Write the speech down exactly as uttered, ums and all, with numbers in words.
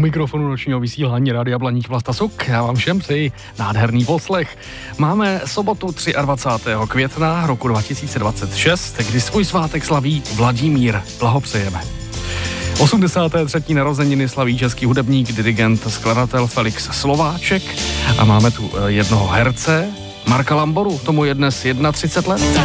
mikrofonu nočního vysílání Rádia Blaník Vlasta Suk. Já vám všem přeji nádherný poslech. Máme sobotu dvacátého třetího května roku dva tisíce dvacet šest, kdy svůj svátek slaví Vladimír. Blahopřejeme. osmdesáté třetí narozeniny slaví český hudebník, dirigent, skladatel Felix Slováček. A máme tu jednoho herce, Marka Lamboru, tomu je dnes třicet jedna let.